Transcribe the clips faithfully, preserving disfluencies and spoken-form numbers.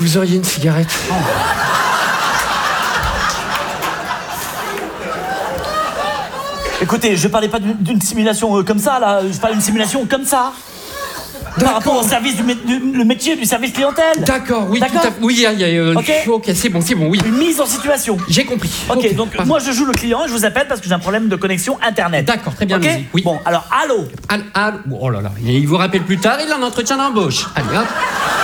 Vous auriez une cigarette? Oh. Écoutez, je parlais pas d'une simulation euh, comme ça, là. Je parle d'une simulation comme ça. Par rapport au service du, du le métier du service clientèle. D'accord, oui, tout à fait. Oui, il y a... Y a euh, ok, ok, c'est bon, c'est bon, oui. Une mise en situation. J'ai compris. Ok, okay. donc Pardon. moi je joue le client et je vous appelle parce que j'ai un problème de connexion internet. D'accord, très bien, ok, vas-y. Oui. Bon, alors, allô. Al, al, oh là là, il vous rappelle plus tard, il est en entretien d'embauche. Allez, hop.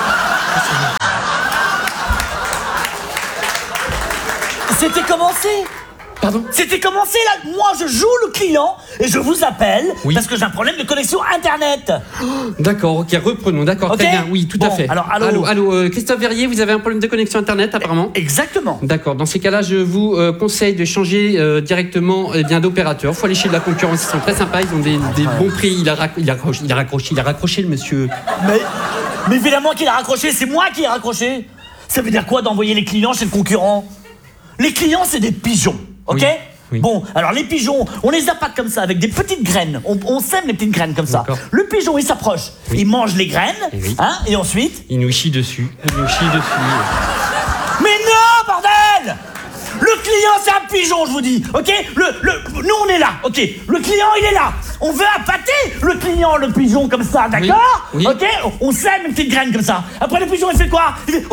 C'était commencé. Pardon? C'était commencé là. Moi je joue le client et je vous appelle oui. parce que j'ai un problème de connexion internet. Oh, d'accord, ok, reprenons, d'accord, okay, très bien, oui, tout bon, à fait. Alors, allô, allô, allô euh, Christophe Verrier, vous avez un problème de connexion internet apparemment? Exactement. D'accord, dans ces cas-là, je vous euh, conseille de changer euh, directement eh bien d'opérateur. Faut aller chez de la concurrence, ils sont très sympas, ils ont des, des ouais. bons prix. Il a, il, a raccroché, il a raccroché, il a raccroché le monsieur. Mais, mais évidemment qu'il a raccroché, c'est moi qui ai raccroché. Ça veut dire quoi d'envoyer les clients chez le concurrent? Les clients, c'est des pigeons, ok? Oui. Oui. Bon, alors les pigeons, on les appâte comme ça, avec des petites graines. On, on sème les petites graines comme ça. Le pigeon, il s'approche, oui. il mange les graines, et, oui. hein, et ensuite... Il nous chie dessus, il nous chie dessus. Mais non, bordel! Le client, c'est un pigeon, je vous dis, ok? Le, le, nous, on est là, ok? Le client, il est là. On veut appâter le client, le pigeon, comme ça, d'accord? Oui. Oui. Ok? On sème une petite graine comme ça. Après, le pigeon, il fait quoi? Il fait...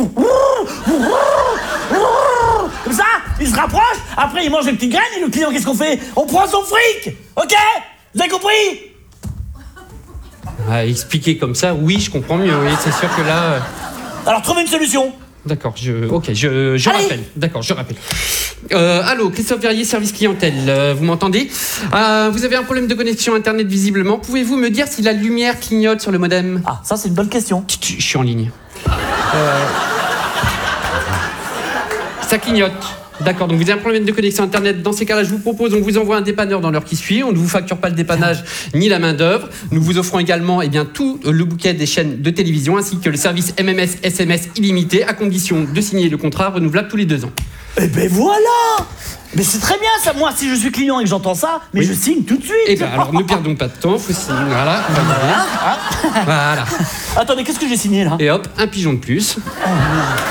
Comme ça, il se rapproche, après, il mange les petites graines, et le client, qu'est-ce qu'on fait? On prend son fric, ok? Vous avez compris? Ah, expliquer comme ça, oui, je comprends mieux, oui, c'est sûr que là... Euh... Alors, trouvez une solution. D'accord, je, ok, je, je rappelle. D'accord, je rappelle. Euh, allô, Christophe Verrier, service clientèle, euh, vous m'entendez? euh, Vous avez un problème de connexion internet visiblement. Pouvez-vous me dire si la lumière clignote sur le modem? Ah, ça c'est une bonne question. Je suis en ligne. Euh... Ça clignote. D'accord, donc vous avez un problème de connexion internet. Dans ces cas-là, je vous propose, on vous envoie un dépanneur dans l'heure qui suit. On ne vous facture pas le dépannage ni la main-d'œuvre. Nous vous offrons également eh bien, tout le bouquet des chaînes de télévision ainsi que le service M M S S M S illimité à condition de signer le contrat renouvelable tous les deux ans. Eh ben voilà! Mais c'est très bien ça, moi si je suis client et que j'entends ça, mais oui. je signe tout de suite. Eh ben alors ne perdons pas de temps, faut signer, voilà. Voilà. Voilà. Attendez, qu'est-ce que j'ai signé là? Et hop, un pigeon de plus. Oh,